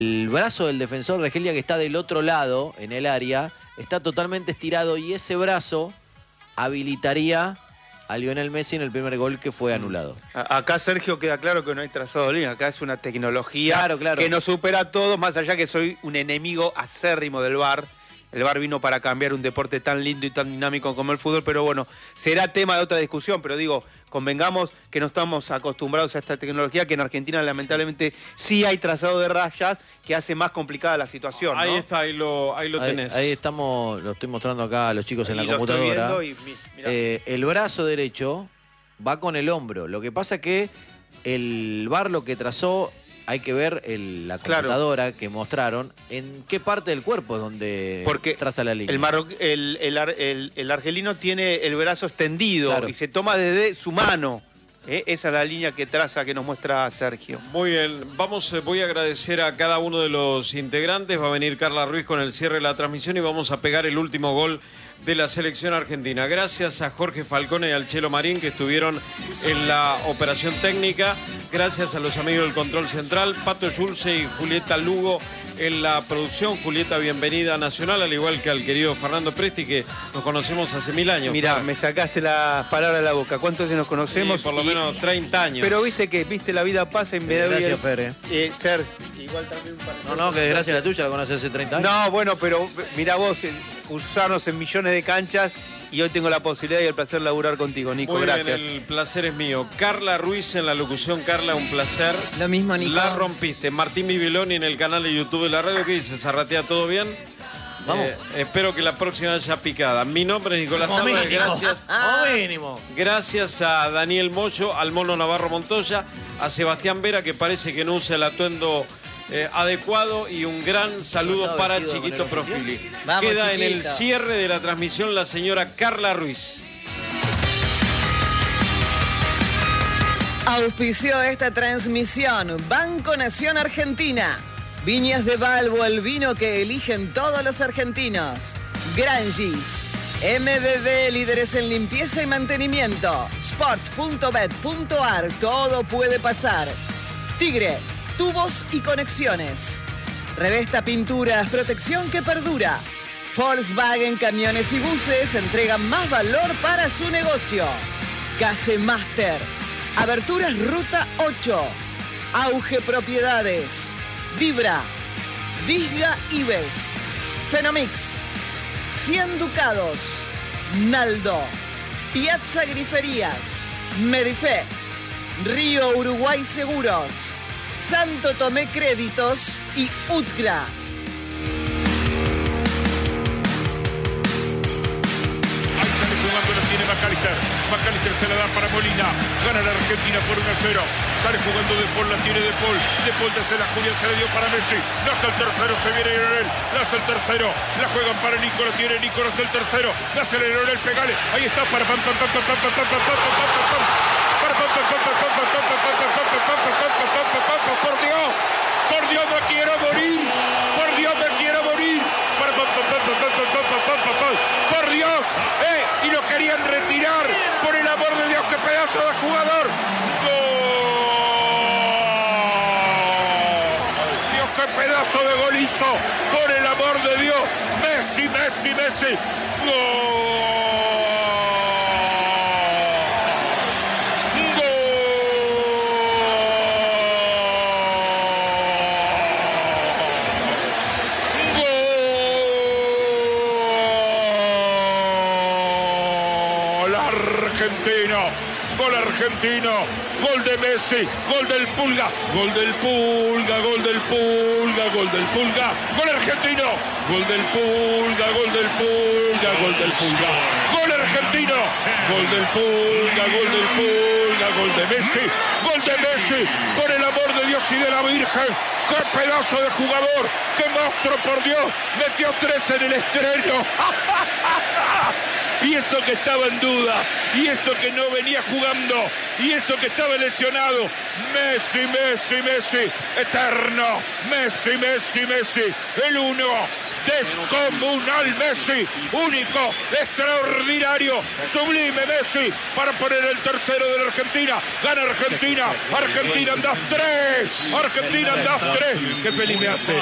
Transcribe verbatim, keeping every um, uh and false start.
El brazo del defensor de Argelia, que está del otro lado, en el área, está totalmente estirado y ese brazo habilitaría a Lionel Messi en el primer gol que fue anulado. Acá, Sergio, queda claro que no hay trazado de línea. Acá es una tecnología claro, claro. que nos supera a todos, más allá que soy un enemigo acérrimo del V A R. El V A R vino para cambiar un deporte tan lindo y tan dinámico como el fútbol, pero bueno, será tema de otra discusión, pero digo, convengamos que no estamos acostumbrados a esta tecnología, que en Argentina lamentablemente sí hay trazado de rayas que hace más complicada la situación, ¿no? Ahí está, ahí lo, ahí lo ahí, tenés. Ahí estamos, lo estoy mostrando acá a los chicos en y la computadora. Y, eh, el brazo derecho va con el hombro. Lo que pasa que el V A R lo que trazó, hay que ver el, la computadora claro. que mostraron, en qué parte del cuerpo es donde Porque traza la línea. El, marro, el, el, el, el argelino tiene el brazo extendido claro. y se toma desde su mano. ¿Eh? Esa es la línea que traza, que nos muestra Sergio. Muy bien, vamos, voy a agradecer a cada uno de los integrantes. Va a venir Carla Ruiz con el cierre de la transmisión y vamos a pegar el último gol de la selección argentina. Gracias a Jorge Falcone y al Chelo Marín, que estuvieron en la operación técnica. Gracias a los amigos del Control Central, Pato Schulze y Julieta Lugo en la producción. Julieta, bienvenida a Nacional, al igual que al querido Fernando Presti, que nos conocemos hace mil años. Mirá, me sacaste las palabras de la boca. ¿Cuántos años nos conocemos? Sí, por lo y, menos treinta años. Pero viste que viste la vida pasa en vez de... Gracias, Fer. Eh, Ser, igual también... Para no, no, que desgracia la tuya, la conoces hace treinta años. No, bueno, pero mirá vos, eh, usarnos en millones de canchas y hoy tengo la posibilidad y el placer de laburar contigo, Nico. Muy gracias. Bien, el placer es mío. Carla Ruiz en la locución. Carla, un placer. Lo mismo, Nico. La rompiste. Martín Bibiloni en el canal de YouTube de la radio. ¿Qué dices? ¿Zarratea todo bien? Vamos. Eh, espero que la próxima haya picada. Mi nombre es Nicolás Álvarez. Gracias. Como mínimo. Gracias a Daniel Moyo, al Mono Navarro Montoya, a Sebastián Vera, que parece que no usa el atuendo Eh, adecuado, y un gran saludo no para Chiquito Profili. Vamos, Queda chiquito. en el cierre de la transmisión la señora Carla Ruiz. Auspició esta transmisión Banco Nación Argentina. Viñas de Balbo, el vino que eligen todos los argentinos. Grangis. M B B, líderes en limpieza y mantenimiento. Sports punto bet punto ar, todo puede pasar. Tigre. Tubos y conexiones. Revesta Pinturas, protección que perdura. Volkswagen Camiones y Buses entregan más valor para su negocio. Case Master. Aberturas Ruta ocho. Auge Propiedades. Vibra. Disga Ives. Fenomix. cien Ducados. Naldo. Piazza Griferías. Medife. Río Uruguay Seguros. Santo Tomé Créditos y Utgra. Ahí sale jugando, lo tiene McAllister. McAllister se la da para Molina. Gana la Argentina por uno a cero. Sale jugando De Paul, la tiene De Paul. De Paul de la Julián se la dio para Messi. Nace el tercero, se viene Lionel. Nace el tercero. La juegan para Nico, la tiene Nico, nace el tercero. Nace Lionel, pegale. Ahí está para pam pam pam pam pam pam pam pam pam pam. Para pam pam pam pam pam pam pam pam pam pam pam. Por Dios, por Dios me quiero morir, por Dios me quiero morir, por, por, por, por, por, por, por, por, por, por Dios, eh, y lo querían retirar, por el amor de Dios, qué pedazo de jugador, ¡gol! Dios, qué pedazo de gol hizo, por el amor de Dios, Messi, Messi, Messi, ¡gol! Argentino, gol argentino, gol de Messi, gol del Pulga, gol del Pulga, gol del Pulga, gol del Pulga, gol argentino, gol del Pulga, gol del Pulga, gol del Pulga, gol argentino, gol del Pulga, gol del Pulga, gol de Messi, gol de Messi, por el amor de Dios y de la Virgen, qué pedazo de jugador, qué monstruo, por Dios, metió tres en el estreno. Y eso que estaba en duda, y eso que no venía jugando, y eso que estaba lesionado. Messi, Messi, Messi, eterno. Messi, Messi, Messi, el uno, descomunal Messi, único, extraordinario, sublime Messi para poner el tercero de la Argentina. Gana Argentina, Argentina en dos tres, Argentina en dos tres. Qué feliz me hace.